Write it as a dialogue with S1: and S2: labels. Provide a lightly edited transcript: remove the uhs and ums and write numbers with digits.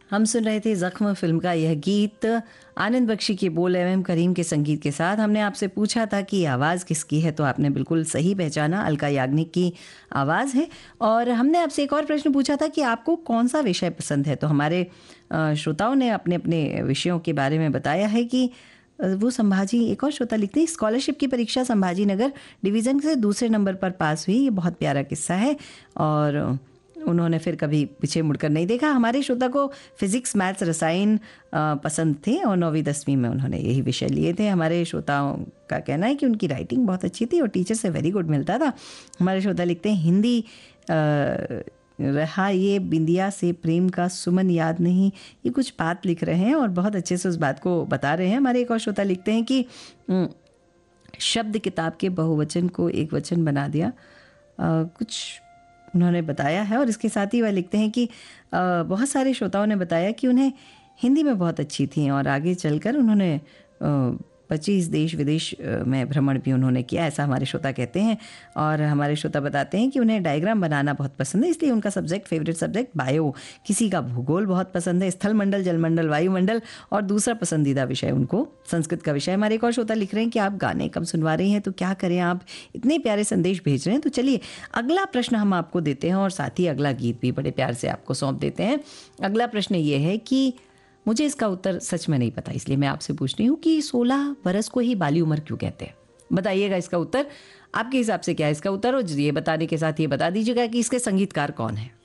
S1: हम सुन रहे थे ज़ख्म फिल्म का यह गीत, आनंद बख्शी के बोल एम करीम के संगीत के साथ। हमने आपसे पूछा था कि आवाज़ किसकी है, तो आपने बिल्कुल सही पहचाना, अलका याग्निक की आवाज़ है। और हमने आपसे एक और प्रश्न पूछा था कि आपको कौन सा विषय पसंद है, तो हमारे श्रोताओं ने अपने अपने विषयों के बारे में बताया है कि वो संभाजी, एक और श्रोता लिखते हैं, स्कॉलरशिप की परीक्षा संभाजी नगर डिवीज़न से दूसरे नंबर पर पास हुई। ये बहुत प्यारा किस्सा है और उन्होंने फिर कभी पीछे मुड़कर नहीं देखा। हमारे श्रोता को फिजिक्स, मैथ्स, रसायन पसंद थे और 9वीं 10वीं में उन्होंने यही विषय लिए थे। हमारे श्रोताओं का कहना है कि उनकी राइटिंग बहुत अच्छी थी और टीचर से वेरी गुड मिलता था। हमारे श्रोता लिखते हैं हिंदी रहा ये बिंदिया से प्रेम का सुमन याद नहीं, ये कुछ बात लिख रहे हैं और बहुत अच्छे से उस बात को बता रहे हैं। हमारे एक और श्रोता लिखते हैं कि शब्द किताब के बहुवचन को एक वचन बना दिया, कुछ उन्होंने बताया है। और इसके साथ ही वह लिखते हैं कि बहुत सारे श्रोताओं ने बताया कि उन्हें हिंदी में बहुत अच्छी थी और आगे चलकर उन्होंने 25 देश विदेश में भ्रमण भी उन्होंने किया, ऐसा हमारे श्रोता कहते हैं। और हमारे श्रोता बताते हैं कि उन्हें डायग्राम बनाना बहुत पसंद है, इसलिए उनका फेवरेट सब्जेक्ट बायो। किसी का भूगोल बहुत पसंद है, स्थल मंडल, जलमंडल, वायुमंडल। और दूसरा पसंदीदा विषय उनको संस्कृत का विषय। हमारे एक और श्रोता लिख रहे हैं कि आप गाने कब सुनवा रही हैं, तो क्या करें, आप इतने प्यारे संदेश भेज रहे हैं। तो चलिए अगला प्रश्न हम आपको देते हैं और साथ ही अगला गीत भी बड़े प्यार से आपको सौंप देते हैं। अगला प्रश्न ये है कि मुझे इसका उत्तर सच में नहीं पता, इसलिए मैं आपसे पूछ रही हूँ कि 16 बरस को ही बाली उम्र क्यों कहते हैं? बताइएगा इसका उत्तर, आपके हिसाब से क्या है इसका उत्तर, और ये बताने के साथ ये बता दीजिएगा कि इसके संगीतकार कौन है।